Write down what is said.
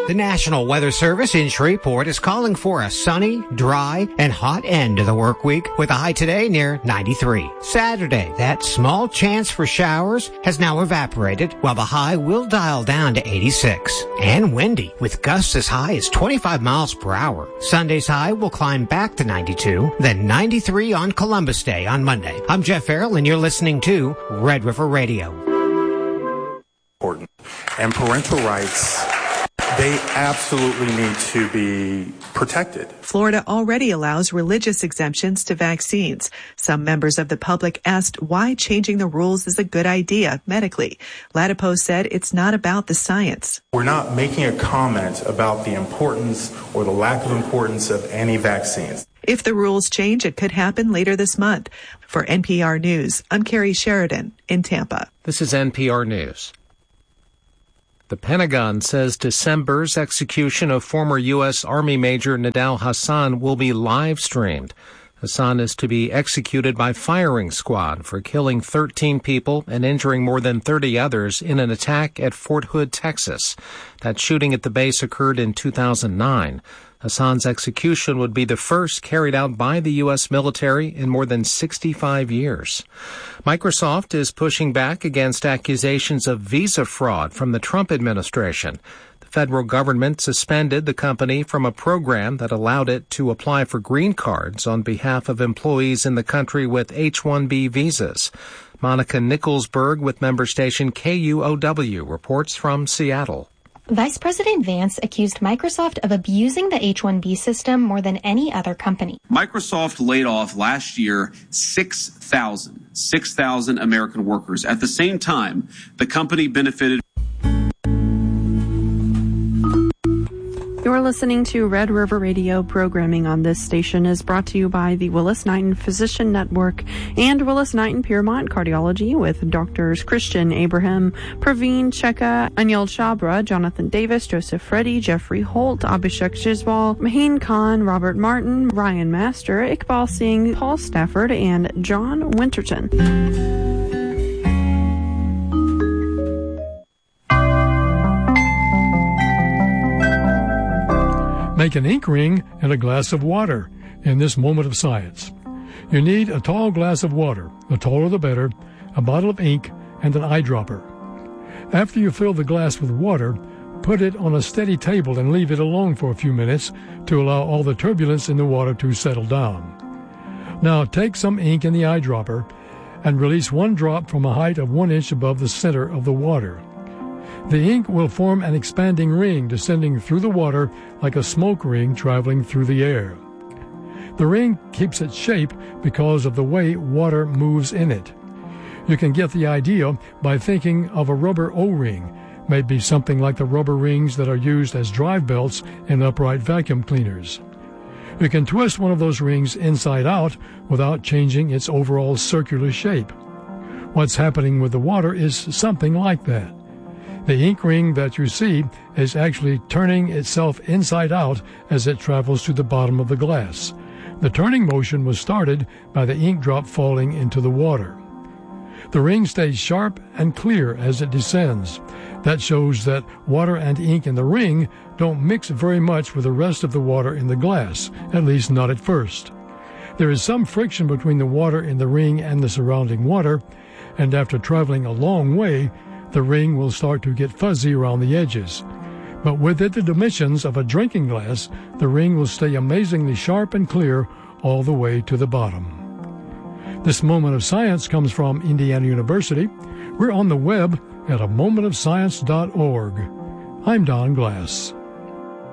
The National Weather Service in Shreveport is calling for a sunny, dry, and hot end to the work week with a high today near 93. Saturday, that small chance for showers has now evaporated while the high will dial down to 86. And windy with gusts as high as 25 miles per hour. Sunday's high will climb back to 92, then 93 on Columbus Day on Monday. I'm Jeff Farrell and you're listening to Red River Radio. Important. And parental rights, they absolutely need to be protected. Florida already allows religious exemptions to vaccines. Some members of the public asked why changing the rules is a good idea medically. Latipo said it's not about the science. We're not making a comment about the importance or the lack of importance of any vaccines. If the rules change, it could happen later this month. For NPR News, I'm Carrie Sheridan in Tampa. This is NPR News. The Pentagon says December's execution of former U.S. Army Major Nidal Hasan will be live-streamed. Hasan is to be executed by firing squad for killing 13 people and injuring more than 30 others in an attack at Fort Hood, Texas. That shooting at the base occurred in 2009. Hasan's execution would be the first carried out by the U.S. military in more than 65 years. Microsoft is pushing back against accusations of visa fraud from the Trump administration. The federal government suspended the company from a program that allowed it to apply for green cards on behalf of employees in the country with H-1B visas. Monica Nicholsberg with member station KUOW reports from Seattle. Vice President Vance accused Microsoft of abusing the H-1B system more than any other company. Microsoft laid off last year 6,000 American workers. At the same time, the company benefited. You're listening to Red River Radio. Programming on this station is brought to you by the Willis-Knighton Physician Network and Willis-Knighton Piermont Cardiology with Doctors Christian Abraham, Praveen Cheka, Anil Chabra, Jonathan Davis, Joseph Reddy, Jeffrey Holt, Abhishek Jiswal, Maheen Khan, Robert Martin, Ryan Master, Iqbal Singh, Paul Stafford, and John Winterton. Make an ink ring in a glass of water in this moment of science. You need a tall glass of water, the taller the better, a bottle of ink, and an eyedropper. After you fill the glass with water, put it on a steady table and leave it alone for a few minutes to allow all the turbulence in the water to settle down. Now take some ink in the eyedropper and release one drop from a height of 1 inch above the center of the water. The ink will form an expanding ring descending through the water like a smoke ring traveling through the air. The ring keeps its shape because of the way water moves in it. You can get the idea by thinking of a rubber O-ring, maybe something like the rubber rings that are used as drive belts in upright vacuum cleaners. You can twist one of those rings inside out without changing its overall circular shape. What's happening with the water is something like that. The ink ring that you see is actually turning itself inside out as it travels to the bottom of the glass. The turning motion was started by the ink drop falling into the water. The ring stays sharp and clear as it descends. That shows that water and ink in the ring don't mix very much with the rest of the water in the glass, at least not at first. There is some friction between the water in the ring and the surrounding water, and after traveling a long way, the ring will start to get fuzzy around the edges. But within the dimensions of a drinking glass, the ring will stay amazingly sharp and clear all the way to the bottom. This Moment of Science comes from Indiana University. We're on the web at amomentofscience.org. I'm Don Glass.